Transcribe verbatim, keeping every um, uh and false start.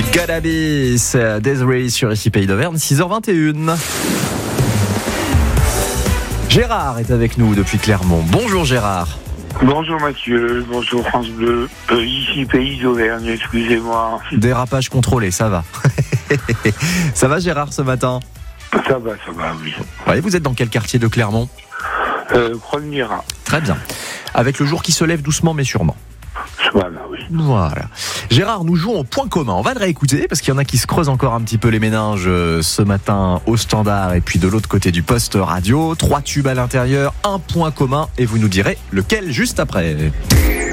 Cannabis, Desiree sur ici Pays d'Auvergne, six heures vingt et une. Gérard est avec nous depuis Clermont. Bonjour Gérard. Bonjour Mathieu, bonjour France Bleu, euh, ici Pays d'Auvergne, excusez-moi. Dérapage contrôlé, ça va. Ça va Gérard ce matin? Ça va, ça va, oui. Ouais, vous êtes dans quel quartier de Clermont? Euh, Croix-de-Mira. Très bien. Avec le jour qui se lève doucement mais sûrement. Voilà, oui. Voilà. Gérard, nous jouons au point commun. On va le réécouter parce qu'il y en a qui se creusent encore un petit peu les méninges ce matin au standard et puis de l'autre côté du poste radio. Trois tubes à l'intérieur, un point commun et vous nous direz lequel juste après.